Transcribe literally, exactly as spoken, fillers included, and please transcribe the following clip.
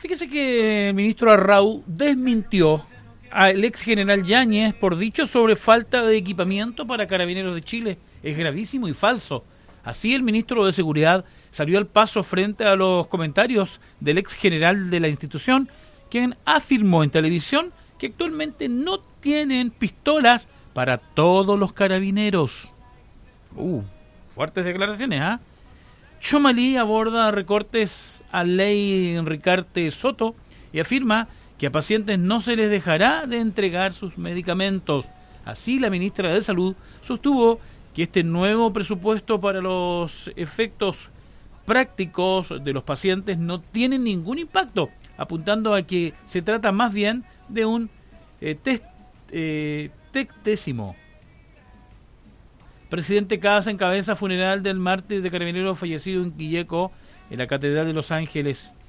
Fíjese que el ministro Arrau desmintió al ex general Yáñez por dicho sobre falta de equipamiento para Carabineros de Chile. Es gravísimo y falso. Así el ministro de Seguridad salió al paso frente a los comentarios del ex general de la institución, quien afirmó en televisión que actualmente no tienen pistolas para todos los carabineros. Uh, fuertes declaraciones, ¿ah? ¿eh? Chomalí aborda recortes a ley Ricarte Soto y afirma que a pacientes no se les dejará de entregar sus medicamentos. Así, la ministra de Salud sostuvo que este nuevo presupuesto para los efectos prácticos de los pacientes no tiene ningún impacto, apuntando a que se trata más bien de un eh, test, eh, tectésimo. Presidente Casa encabeza funeral del mártir de Carabineros fallecido en Quilleco, en la Catedral de Los Ángeles.